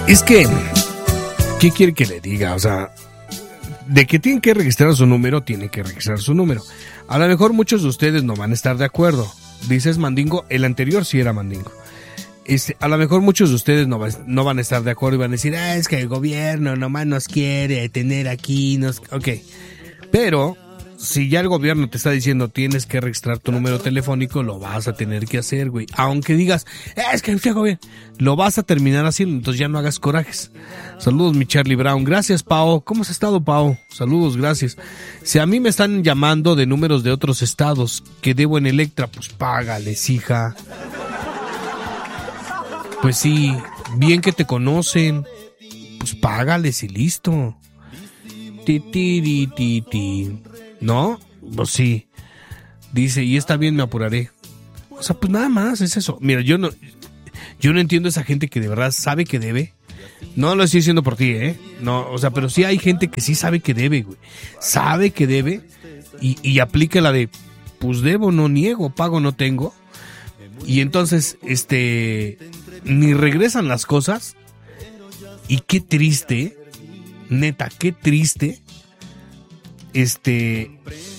Es que, ¿qué quiere que le diga? O sea, de que tienen que registrar su número, tienen que registrar su número. A lo mejor muchos de ustedes no van a estar de acuerdo. Dices mandingo, el anterior sí era mandingo. A lo mejor muchos de ustedes no van a estar de acuerdo y van a decir, es que el gobierno nomás nos quiere tener aquí. Ok, pero si ya el gobierno te está diciendo tienes que registrar tu número telefónico, lo vas a tener que hacer, güey. Aunque digas, es que el gobierno, lo vas a terminar haciendo, entonces ya no hagas corajes. Saludos, mi Charlie Brown. Gracias, Pao. ¿Cómo has estado, Pao? Saludos, gracias. Si a mí me están llamando de números de otros estados que debo en Electra, pues págales, hija. Pues sí, bien que te conocen, pues págales y listo. ¿No? Pues sí. Dice, y está bien, me apuraré. O sea, pues nada más, es eso. Mira, yo no entiendo a esa gente que de verdad sabe que debe. No lo estoy diciendo por ti, No, o sea, pero sí hay gente que sí sabe que debe, güey. Sabe que debe y aplica la de, pues debo, no niego, pago, no tengo. Y entonces, ni regresan las cosas. Y qué triste, neta, qué triste. Es que,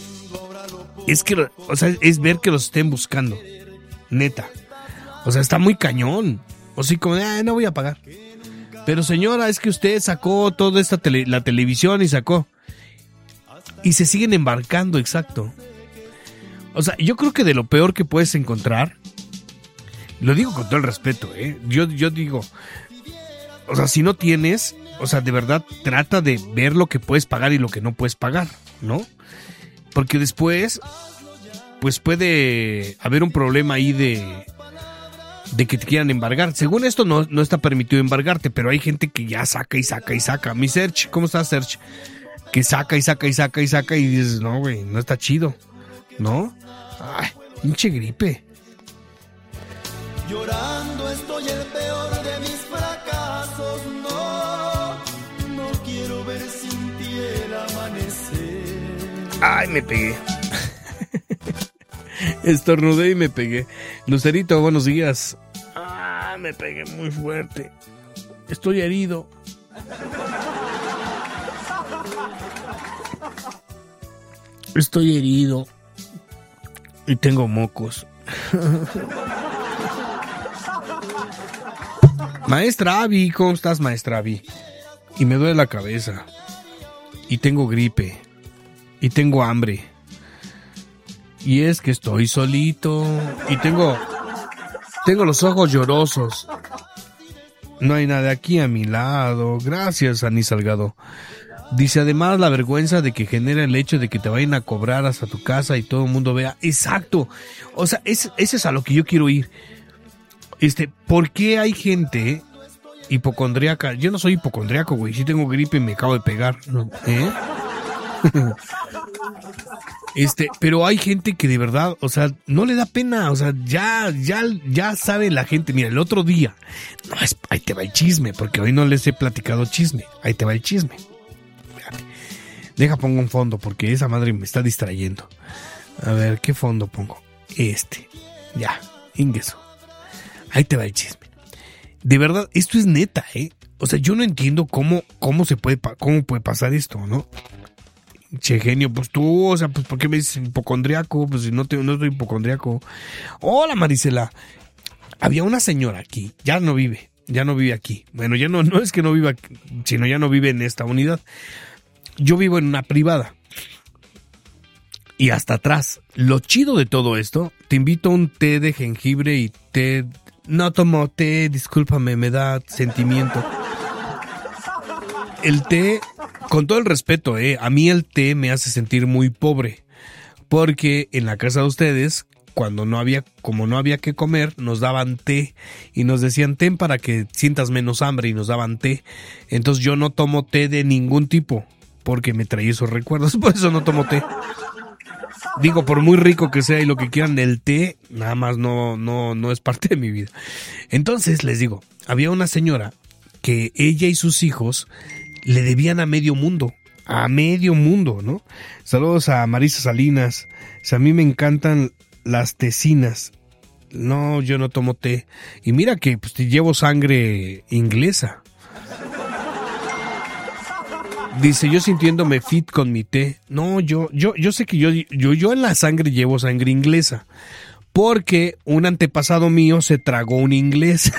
o sea, es ver que los estén buscando. Neta. O sea, está muy cañón. O sea, como, no voy a pagar. Pero señora, es que usted sacó toda la televisión y sacó. Y se siguen embarcando, exacto. O sea, yo creo que de lo peor que puedes encontrar, lo digo con todo el respeto, yo digo, o sea, si no tienes, o sea, de verdad trata de ver lo que puedes pagar y lo que no puedes pagar, ¿no? Porque después, pues puede haber un problema ahí de que te quieran embargar. Según esto no está permitido embargarte, pero hay gente que ya saca y saca y saca. Mi Serge, ¿cómo estás, Serge? Que saca y saca y saca y saca y dices, no, güey, no está chido, ¿no? Ay, pinche gripe. Llorando estoy el peor de mis fracasos, no quiero ver sin ti el amanecer. Ay, me pegué. Estornudé y me pegué. Lucerito, buenos días. Me pegué muy fuerte. Estoy herido. Estoy herido. Y tengo mocos. Maestra Abby, ¿cómo estás, maestra Abby? Y me duele la cabeza. Y tengo gripe. Y tengo hambre. Y es que estoy solito. Y tengo los ojos llorosos. No hay nada aquí a mi lado. Gracias, Ani Salgado. Dice, además, la vergüenza de que genera el hecho de que te vayan a cobrar hasta tu casa y todo el mundo vea. Exacto. O sea, ese es a lo que yo quiero ir. ¿Por qué hay gente hipocondríaca? Yo no soy hipocondríaco, güey. Sí tengo gripe y me acabo de pegar. Pero hay gente que de verdad, o sea, no le da pena. O sea, ya sabe la gente. Mira, el otro día, ahí te va el chisme, porque hoy no les he platicado chisme. Ahí te va el chisme. Fíjate. Pongo un fondo, porque esa madre me está distrayendo. A ver, ¿qué fondo pongo? Ya, ingreso. Ahí te va el chisme. De verdad, esto es neta, O sea, yo no entiendo cómo puede pasar esto, ¿no? Che, genio, pues tú, o sea, pues ¿por qué me dices hipocondriaco? Pues si no soy hipocondriaco. Hola, Marisela. Había una señora aquí, ya no vive aquí. Bueno, ya no es que no viva, sino ya no vive en esta unidad. Yo vivo en una privada. Y hasta atrás. Lo chido de todo esto, te invito a un té de jengibre y té. No tomo té, discúlpame, me da sentimiento. El té, con todo el respeto, a mí el té me hace sentir muy pobre. Porque en la casa de ustedes, como no había que comer, nos daban té. Y nos decían ten para que sientas menos hambre y nos daban té. Entonces yo no tomo té de ningún tipo, porque me trae esos recuerdos, por eso no tomo té. Digo, por muy rico que sea y lo que quieran, el té nada más no es parte de mi vida. Entonces, les digo, había una señora que ella y sus hijos le debían a medio mundo, ¿no? Saludos a Marisa Salinas. O sea, a mí me encantan las tecinas. No, yo no tomo té. Y mira que pues, llevo sangre inglesa. Dice, yo sintiéndome fit con mi té. No, yo sé que yo en la sangre llevo sangre inglesa. Porque un antepasado mío se tragó un inglés.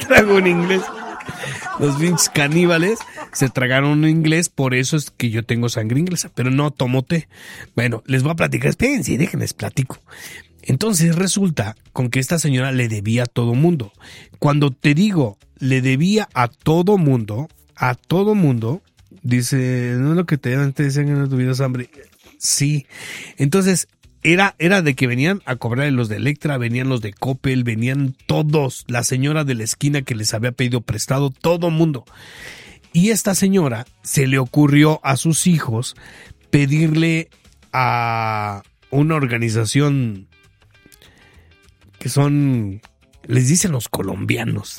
Los pinches caníbales se tragaron un inglés, por eso es que yo tengo sangre inglesa, pero no tomo té. Bueno, les voy a platicar, espérense, déjenles platico. Entonces resulta con que esta señora le debía a todo mundo. Cuando te digo, le debía a todo mundo, dice, no es lo que te decían que no tuvieras hambre. Sí, entonces era de que venían a cobrar los de Electra, venían los de Coppel, venían todos, la señora de la esquina que les había pedido prestado, todo mundo. Y esta señora se le ocurrió a sus hijos pedirle a una organización que son, les dicen los colombianos,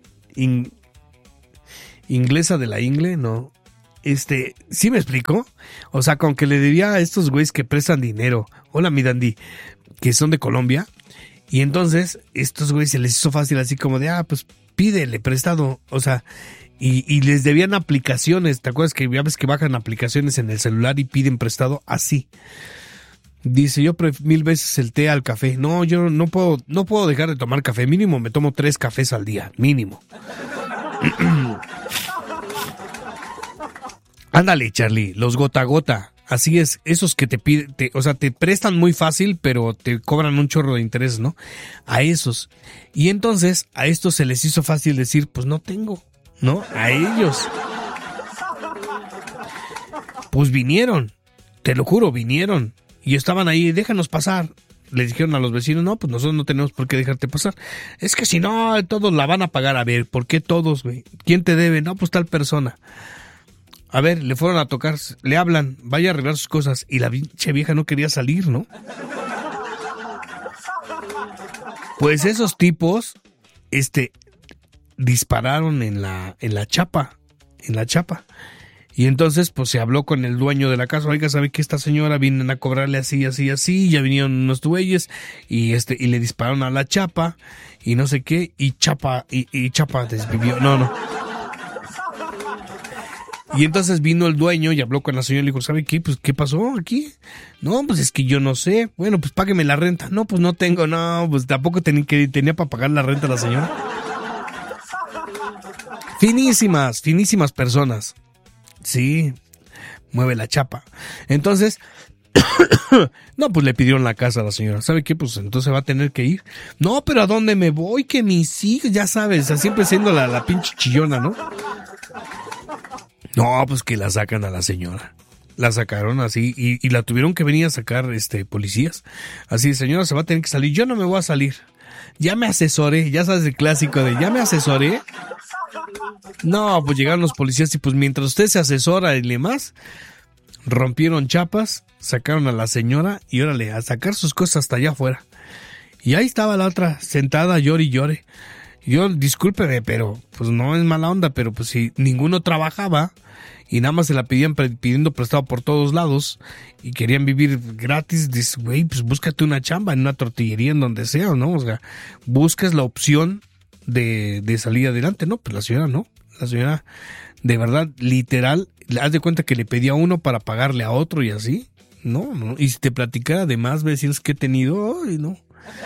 inglesa de la ingle, no. ¿Sí me explico? O sea, con que le debía a estos güeyes que prestan dinero, hola mi dandy, que son de Colombia, y entonces estos güeyes se les hizo fácil así como de, pues pídele prestado, o sea, y les debían aplicaciones, ¿te acuerdas que ya ves que bajan aplicaciones en el celular y piden prestado? Así. Dice, yo 1000 veces el té al café. No, yo no puedo dejar de tomar café, mínimo me tomo 3 cafés al día, mínimo. Ándale, Charlie, los gota a gota. Así es, esos que te piden, o sea, te prestan muy fácil, pero te cobran un chorro de interés, ¿no? A esos. Y entonces, a estos se les hizo fácil decir, pues no tengo, ¿no? A ellos. Pues vinieron, te lo juro, vinieron. Y estaban ahí, déjanos pasar. Les dijeron a los vecinos, no, pues nosotros no tenemos por qué dejarte pasar. Es que si no, todos la van a pagar. A ver, ¿por qué todos, güey? ¿Quién te debe? No, pues tal persona. A ver, le fueron a tocar, le hablan, vaya a arreglar sus cosas. Y la pinche vieja no quería salir, ¿no? Pues esos tipos, dispararon en la chapa. Y entonces, pues se habló con el dueño de la casa. Oiga, ¿sabe que esta señora vienen a cobrarle así? Ya vinieron unos güeyes y le dispararon a la chapa y no sé qué. Y Chapa desvivió. No. Y entonces vino el dueño y habló con la señora y le dijo, ¿sabe qué? Pues, ¿qué pasó aquí? No, pues es que yo no sé. Bueno, pues págueme la renta. No, pues no tengo, no, pues tampoco tenía para pagar la renta a la señora. Finísimas personas. Sí, mueve la chapa. Entonces, no, pues le pidieron la casa a la señora. ¿Sabe qué? Pues entonces va a tener que ir. No, pero ¿a dónde me voy? Que mis hijos, ya sabes, o sea, siempre siendo la pinche chillona, ¿no? No, pues que la sacan a la señora. La sacaron así y la tuvieron que venir a sacar policías. Así, señora, se va a tener que salir. Yo no me voy a salir. Ya me asesoré, ya sabes el clásico de ya me asesoré. No, pues llegaron los policías y pues mientras usted se asesora y demás, rompieron chapas, sacaron a la señora y órale, a sacar sus cosas hasta allá afuera. Y ahí estaba la otra, sentada, llore y llore. Yo, discúlpeme, pero pues no es mala onda, pero pues si ninguno trabajaba y nada más se la pidiendo prestado por todos lados y querían vivir gratis, dices, güey, pues búscate una chamba en una tortillería, en donde sea, ¿no? O sea, buscas la opción de salir adelante, ¿no? Pues la señora no. La señora, de verdad, literal, haz de cuenta que le pedía a uno para pagarle a otro y así. No. Y si te platicara de más vecinos que he tenido, ay, no.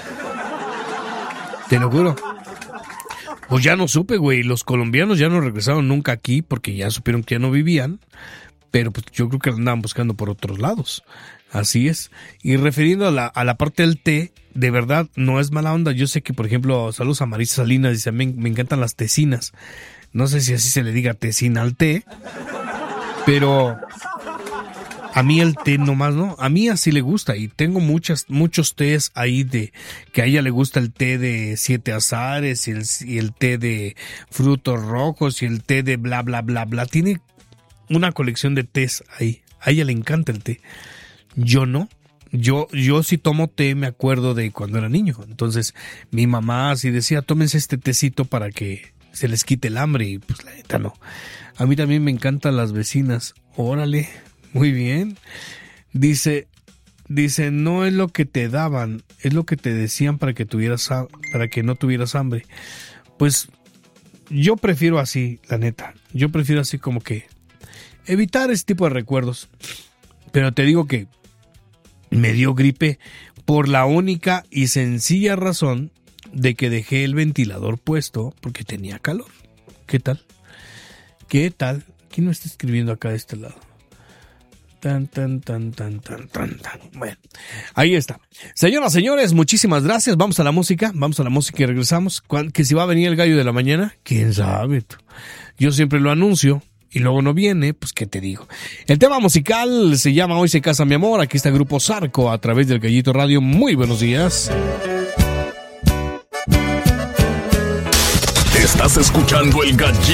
Te lo juro. Pues ya no supe, güey. Los colombianos ya no regresaron nunca aquí porque ya supieron que ya no vivían. Pero pues yo creo que andaban buscando por otros lados. Así es. Y refiriendo a la parte del té, de verdad, no es mala onda. Yo sé que, por ejemplo, saludos a Marisa Salinas, dice, me encantan las tecinas. No sé si así se le diga tecina al té, pero a mí el té nomás, ¿no? A mí así le gusta y tengo muchos tés ahí de que a ella le gusta el té de 7 azares y el té de frutos rojos y el té de bla, bla, bla, bla. Tiene una colección de tés ahí. A ella le encanta el té. Yo no. Yo sí tomo té, me acuerdo de cuando era niño. Entonces, mi mamá así decía, tómense este tecito para que se les quite el hambre. Y pues la neta no. A mí también me encantan las vecinas. Órale, muy bien. Dice, no es lo que te daban, es lo que te decían para que no tuvieras hambre. Pues yo prefiero así, la neta. Yo prefiero así como que evitar ese tipo de recuerdos. Pero te digo que me dio gripe por la única y sencilla razón de que dejé el ventilador puesto porque tenía calor. ¿Qué tal? ¿Qué tal? ¿Quién no está escribiendo acá de este lado? Tan. Bueno, ahí está. Señoras, señores, muchísimas gracias. Vamos a la música y regresamos. Que si va a venir el gallo de la mañana, quién sabe. Yo siempre lo anuncio y luego no viene, pues qué te digo. El tema musical se llama Hoy se casa mi amor. Aquí está Grupo Zarco a través del Gallito Radio. Muy buenos días. Estás escuchando el Gallito